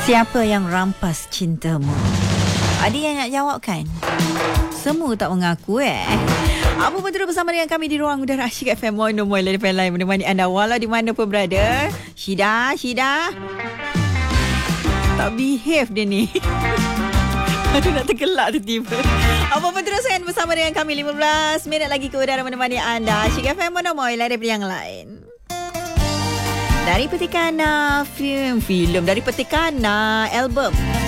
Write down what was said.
Siapa yang rampas cintamu? Ada yang nak jawab kan? Semua tak mengaku Apa pun terus bersama dengan kami di ruang udara Asyik FM Mono Moy Lain menemani anda walau di mana pun berada. Syida tak behave dia ni. Aduh, nak tergelak tiba-tiba. Apa pun terus kan bersama dengan kami 15 minit lagi ke udara menemani anda Asyik FM Mono Moy daripada yang lain. Dari petikan filem, dari petikan album